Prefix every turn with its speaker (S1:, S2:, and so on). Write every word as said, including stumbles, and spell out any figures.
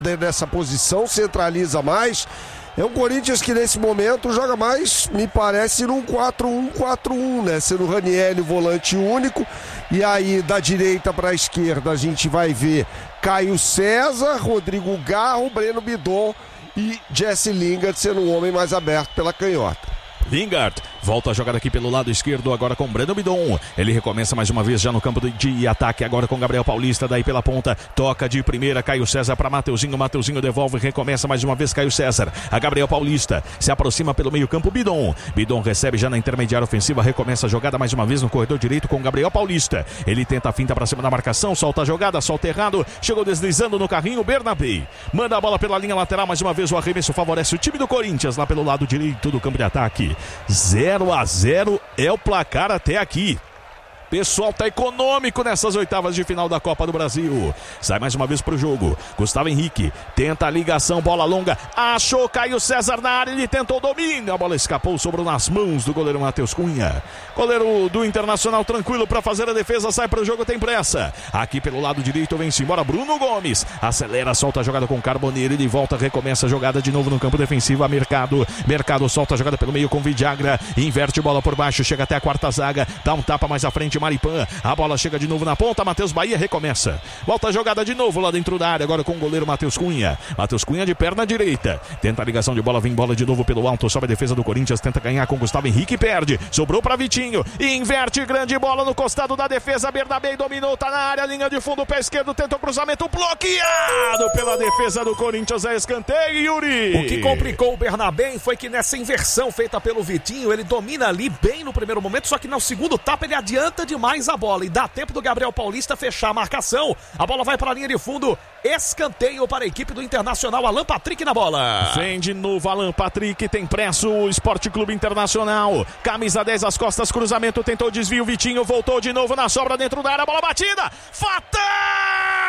S1: nessa posição, centraliza mais. É um Corinthians que nesse momento joga mais, me parece, num quatro um quatro um, né? Sendo o Ranieri o volante único. E aí, da direita para a esquerda, a gente vai ver Caio César, Rodrigo Garro, Breno Bidon e Jesse Lingard sendo um homem mais aberto pela canhota.
S2: Lingard volta a jogar aqui pelo lado esquerdo, agora com Breno Bidon. Ele recomeça mais uma vez já no campo de ataque, agora com Gabriel Paulista, daí pela ponta, toca de primeira, Caio César para Mateuzinho, Mateuzinho devolve, recomeça mais uma vez Caio César, a Gabriel Paulista, se aproxima pelo meio campo, Bidon, Bidon recebe já na intermediária ofensiva, recomeça a jogada mais uma vez no corredor direito com Gabriel Paulista, ele tenta a finta para cima da marcação, solta a jogada, solta errado, chegou deslizando no carrinho, Bernabé, manda a bola pela linha lateral, mais uma vez o arremesso favorece o time do Corinthians, lá pelo lado direito do campo de ataque. zero a zero é o placar até aqui. Pessoal tá econômico nessas oitavas de final da Copa do Brasil. Sai mais uma vez pro jogo. Gustavo Henrique tenta a ligação, bola longa. Achou Caio César na área, ele tentou o domínio. A bola escapou, sobrou nas mãos do goleiro Matheus Cunha. Goleiro do Internacional tranquilo para fazer a defesa, sai pro jogo, tem pressa. Aqui pelo lado direito vem-se embora Bruno Gomes. Acelera, solta a jogada com Carboneiro. Ele volta, recomeça a jogada de novo no campo defensivo. A Mercado. Mercado solta a jogada pelo meio com Vidagra. Inverte bola por baixo, chega até a quarta zaga. Dá um tapa mais à frente. Maripan, a bola chega de novo na ponta, Matheus Bahia recomeça, volta a jogada de novo lá dentro da área, agora com o goleiro Matheus Cunha, Matheus Cunha de perna direita, tenta a ligação de bola, vem bola de novo pelo alto, sobe a defesa do Corinthians, tenta ganhar com Gustavo Henrique, perde, sobrou para Vitinho, inverte, grande bola no costado da defesa, Bernabé dominou, tá na área, linha de fundo, pé esquerdo, tentou cruzamento, bloqueado pela defesa do Corinthians, é escanteio, Yuri.
S3: O que complicou o Bernabé foi que nessa inversão feita pelo Vitinho, ele domina ali bem no primeiro momento, só que no segundo tapa ele adianta demais a bola e dá tempo do Gabriel Paulista fechar a marcação. A bola vai para a linha de fundo, escanteio para a equipe do Internacional. Alan Patrick na bola.
S2: Vem de novo Alan Patrick, tem pressa o Esporte Clube Internacional. Camisa dez às costas, cruzamento, tentou desvio, Vitinho voltou de novo na sobra dentro da área, bola batida, fatal!